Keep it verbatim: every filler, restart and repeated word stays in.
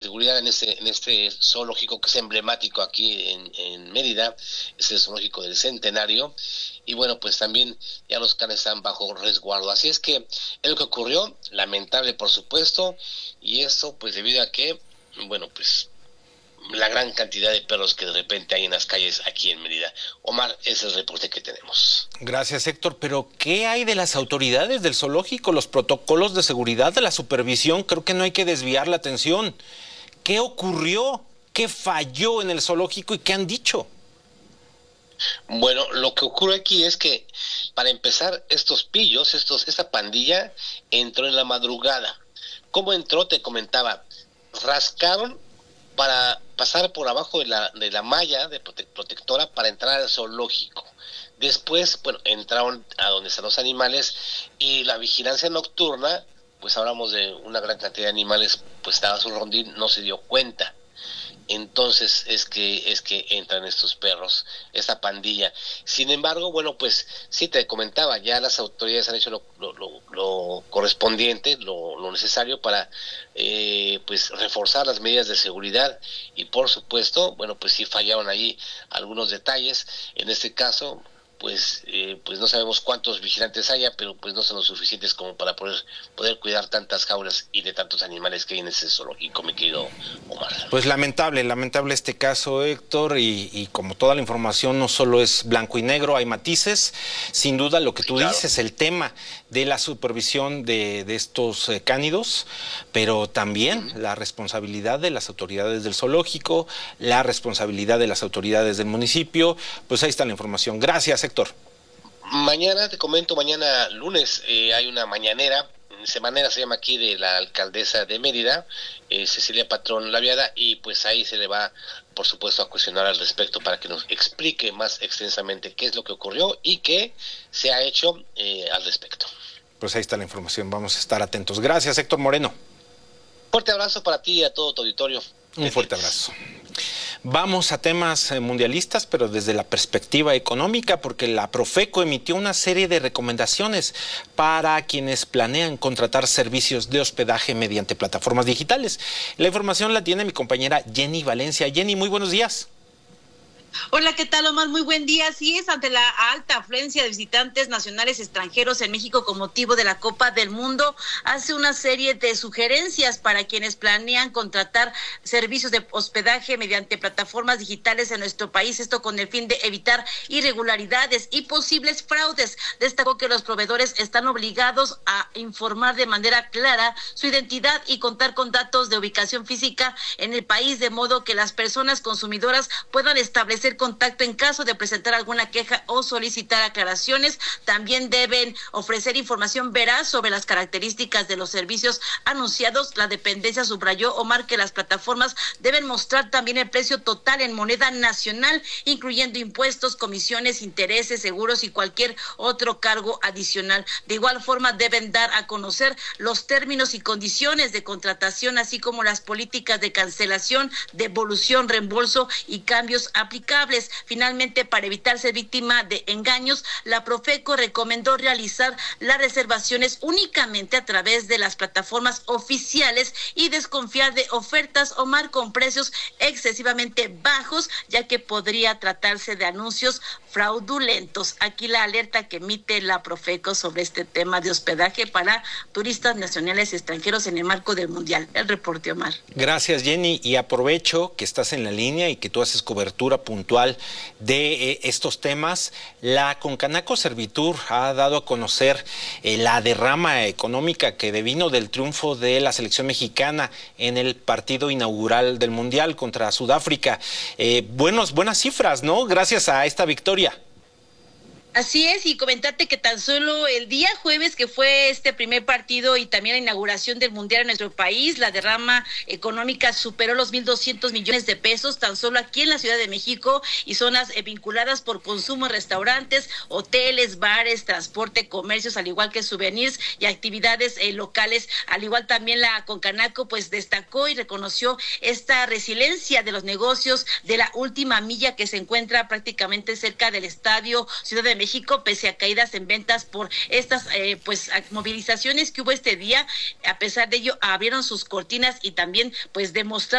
seguridad en este, en este zoológico que es emblemático aquí en, en Mérida, es el zoológico del Centenario, y bueno, pues también ya los canes están bajo resguardo. Así es que es lo que ocurrió, lamentable por supuesto, y eso pues debido a que, bueno, pues la gran cantidad de perros que de repente hay en las calles aquí en Mérida. Omar, ese es el reporte que tenemos. Gracias, Héctor. Pero ¿qué hay de las autoridades del zoológico? Los protocolos de seguridad, de la supervisión, creo que no hay que desviar la atención. ¿Qué ocurrió? ¿Qué falló en el zoológico y qué han dicho? Bueno, lo que ocurre aquí es que, para empezar, estos pillos, estos, esta pandilla, entró en la madrugada. ¿Cómo entró? Te comentaba, rascaron para pasar por abajo de la, de la malla de prote- protectora para entrar al zoológico. Después, bueno, entraron a donde están los animales y la vigilancia nocturna, pues hablamos de una gran cantidad de animales, pues estaba su rondín, no se dio cuenta. Entonces es que es que entran estos perros, esta pandilla. Sin embargo, bueno, pues sí te comentaba, ya las autoridades han hecho lo, lo, lo, lo correspondiente, lo, lo necesario para eh, pues reforzar las medidas de seguridad y por supuesto, bueno, pues sí fallaron ahí algunos detalles. En este caso, pues eh, pues no sabemos cuántos vigilantes haya, pero pues no son los suficientes como para poder poder cuidar tantas jaulas y de tantos animales que hay en ese zoológico, mi querido Omar. Pues lamentable, lamentable este caso, Héctor, y, y como toda la información no solo es blanco y negro, hay matices. Sin duda lo que tú Claro. dices, el tema de la supervisión de, de estos eh, cánidos, pero también la responsabilidad de las autoridades del zoológico, la responsabilidad de las autoridades del municipio. Pues ahí está la información. Gracias, Héctor. Mañana, te comento, mañana lunes eh, hay una mañanera, semanera se llama aquí, de la alcaldesa de Mérida, eh, Cecilia Patrón Laviada, y pues ahí se le va, por supuesto, a cuestionar al respecto para que nos explique más extensamente qué es lo que ocurrió y qué se ha hecho eh, al respecto. Pues ahí está la información, vamos a estar atentos. Gracias, Héctor Moreno. Fuerte abrazo para ti y a todo tu auditorio. Un fuerte abrazo. Vamos a temas mundialistas, pero desde la perspectiva económica, porque la Profeco emitió una serie de recomendaciones para quienes planean contratar servicios de hospedaje mediante plataformas digitales. La información la tiene mi compañera Jenny Valencia. Jenny, muy buenos días. Hola, ¿qué tal, Omar? Muy buen día. Sí, es ante la alta afluencia de visitantes nacionales y extranjeros en México con motivo de la Copa del Mundo, hace una serie de sugerencias para quienes planean contratar servicios de hospedaje mediante plataformas digitales en nuestro país, esto con el fin de evitar irregularidades y posibles fraudes. Destacó que los proveedores están obligados a informar de manera clara su identidad y contar con datos de ubicación física en el país, de modo que las personas consumidoras puedan establecer contacto en caso de presentar alguna queja o solicitar aclaraciones. También deben ofrecer información veraz sobre las características de los servicios anunciados. La dependencia subrayó, Omar, que las plataformas deben mostrar también el precio total en moneda nacional, incluyendo impuestos, comisiones, intereses, seguros y cualquier otro cargo adicional. De igual forma, deben dar a conocer los términos y condiciones de contratación, así como las políticas de cancelación, devolución, reembolso y cambios aplicables. Finalmente, para evitar ser víctima de engaños, la Profeco recomendó realizar las reservaciones únicamente a través de las plataformas oficiales y desconfiar de ofertas, Omar, con precios excesivamente bajos, ya que podría tratarse de anuncios fraudulentos. Aquí la alerta que emite la Profeco sobre este tema de hospedaje para turistas nacionales y extranjeros en el marco del Mundial. El reporte, Omar. Gracias, Jenny, y aprovecho que estás en la línea y que tú haces cobertura puntual de eh, estos temas. La Concanaco Servitur ha dado a conocer eh, la derrama económica que devino del triunfo de la selección mexicana en el partido inaugural del Mundial contra Sudáfrica. Eh, buenos, buenas cifras, ¿no? Gracias a esta victoria. Así es, y comentarte que tan solo el día jueves, que fue este primer partido y también la inauguración del Mundial en nuestro país, la derrama económica superó los mil doscientos millones de pesos, tan solo aquí en la Ciudad de México y zonas eh, vinculadas por consumo, restaurantes, hoteles, bares, transporte, comercios, al igual que souvenirs y actividades eh, locales. Al igual también la Concanaco pues destacó y reconoció esta resiliencia de los negocios de la última milla, que se encuentra prácticamente cerca del Estadio Ciudad de México, pese a caídas en ventas por estas eh, pues movilizaciones que hubo este día. A pesar de ello, abrieron sus cortinas y también pues demostraron